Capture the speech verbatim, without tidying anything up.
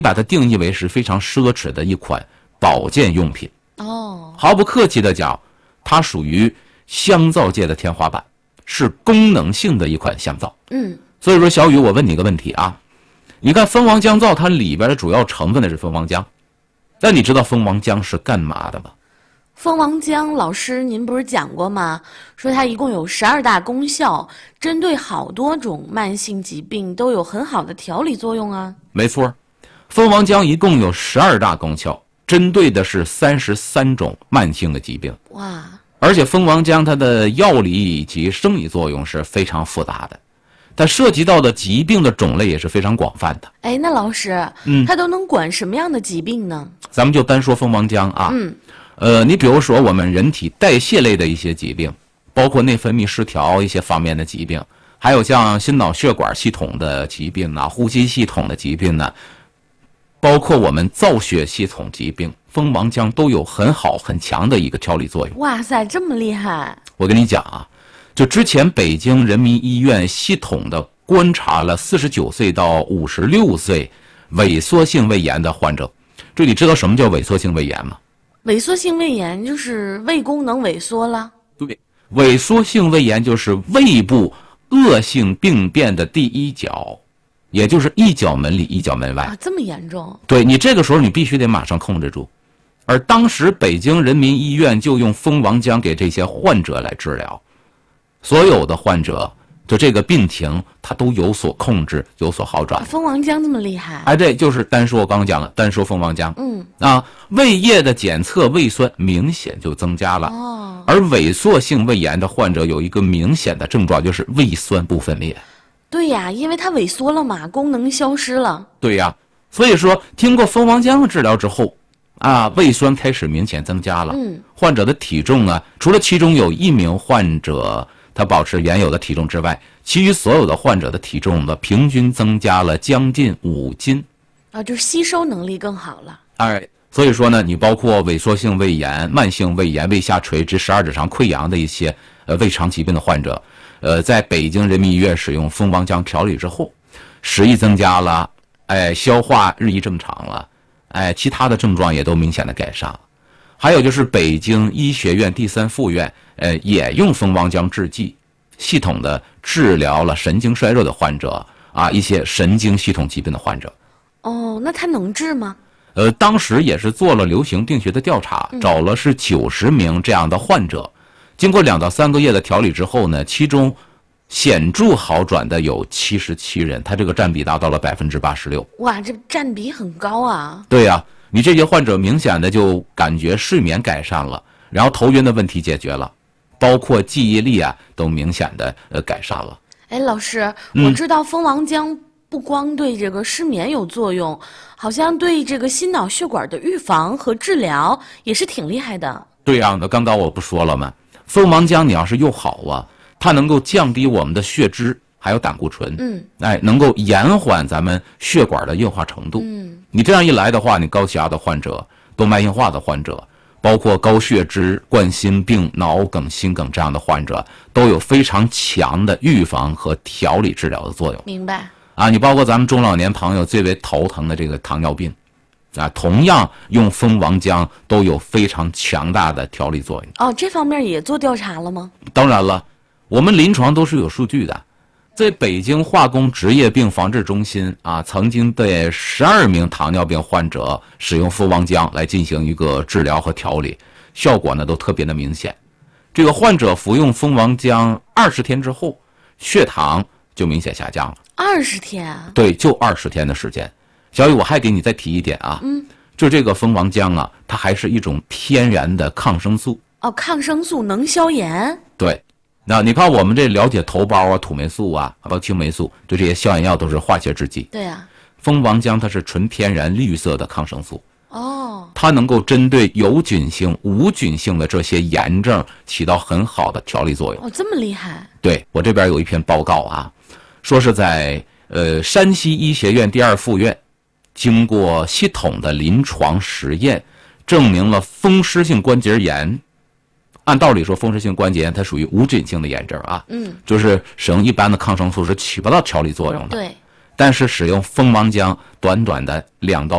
把它定义为是非常奢侈的一款保健用品。 哦， 毫不客气的讲，它属于香皂界的天花板，是功能性的一款香皂。 嗯， 所以说小雨，我问你个问题啊，你看蜂王浆皂它里边的主要成分的是蜂王浆，那你知道蜂王浆是干嘛的吗？ 蜂王浆老师您不是讲过吗？说它一共有十二大功效，针对好多种慢性疾病都有很好的调理作用啊。 没错，蜂王浆一共有十二大功效，针对的是三十三种慢性的疾病。 哇， 而且蜂王浆它的药理以及生理作用是非常复杂的，它涉及到的疾病的种类也是非常广泛的。 哎，那老师， 嗯， 它都能管什么样的疾病呢？ 咱们就单说蜂王浆啊。 嗯， 呃，你比如说我们人体代谢类的一些疾病，包括内分泌失调一些方面的疾病，还有像心脑血管系统的疾病啊，呼吸系统的疾病呢，包括我们造血系统疾病，蜂王浆都有很好很强的一个调理作用。 哇塞，这么厉害！ 我跟你讲啊，就之前北京人民医院系统的观察了四十九岁到五十六岁萎缩性胃炎的患者。这你知道什么叫萎缩性胃炎吗？ 萎缩性胃炎就是胃功能萎缩了。 对，萎缩性胃炎就是胃部恶性病变的第一角，也就是一角门里一角门外啊，这么严重？ 对，你这个时候你必须得马上控制住。而当时北京人民医院就用蜂王浆给这些患者来治疗，所有的患者就这个病情它都有所控制，有所好转。 蜂王浆这么厉害？ 哎，这就是单说我刚刚讲了，单说蜂王浆。 嗯啊，胃液的检测胃酸明显就增加了。 哦， 而萎缩性胃炎的患者有一个明显的症状，就是胃酸不分裂。 对呀，因为它萎缩了嘛，功能消失了。 对呀，所以说经过蜂王浆的治疗之后，啊，胃酸开始明显增加了。 嗯， 患者的体重啊，除了其中有一名患者他保持原有的体重之外，其余所有的患者的体重呢，平均增加了将近五斤。 啊，就是吸收能力更好了。 哎，所以说呢，你包括萎缩性胃炎、慢性胃炎、胃下垂直十二指肠溃疡的一些呃胃肠疾病的患者，呃，在北京人民医院使用蜂王浆调理之后，食欲增加了，哎，消化日益正常了，哎，其他的症状也都明显的改善了。还有就是北京医学院第三附院，呃，也用蜂王浆制剂，系统的治疗了神经衰弱的患者啊，一些神经系统疾病的患者。 哦，那它能治吗？ 呃，当时也是做了流行病学的调查，找了是九十名这样的患者，经过两到三个月的调理之后呢，其中显著好转的有七十七人，他这个占比达到了百分之八十六。 哇，这占比很高啊！ 对呀、啊，你这些患者明显的就感觉睡眠改善了，然后头晕的问题解决了，包括记忆力啊都明显的呃改善了。 哎，老师， 嗯我知道蜂王浆不光对这个失眠有作用，好像对这个心脑血管的预防和治疗也是挺厉害的。 对呀、啊，那刚刚我不说了吗？蜂王浆你要是用好啊，它能够降低我们的血脂，还有胆固醇， 嗯， 哎，能够延缓咱们血管的硬化程度。 嗯， 你这样一来的话，你高血压的患者、动脉硬化的患者，包括高血脂、冠心病、脑梗、心梗这样的患者，都有非常强的预防和调理治疗的作用。 明白。 啊，你包括咱们中老年朋友最为头疼的这个糖尿病，啊，同样用蜂王浆都有非常强大的调理作用。 哦，这方面也做调查了吗？ 当然了，我们临床都是有数据的。在北京化工职业病防治中心啊，曾经对十二名糖尿病患者使用蜂王浆来进行一个治疗和调理，效果呢都特别的明显。这个患者服用蜂王浆二十天之后，血糖就明显下降了。 二十天啊？ 对，就二十天的时间。小雨，我还给你再提一点啊， 嗯， 就这个蜂王浆啊，它还是一种天然的抗生素。 哦，抗生素能消炎。 对，那你看我们这了解头孢啊、土霉素啊，包括青霉素，对这些消炎药都是化学制剂。 对啊。 蜂王浆它是纯天然绿色的抗生素。 哦， 它能够针对有菌性、无菌性的这些炎症起到很好的调理作用。 哦，这么厉害。 对，我这边有一篇报告啊，说是在呃山西医学院第二附院，经过系统的临床实验，证明了风湿性关节炎。按道理说，风湿性关节炎它属于无菌性的炎症啊， 嗯， 就是使用一般的抗生素是起不到调理作用的。 对。 但是使用蜂王浆，短短的两到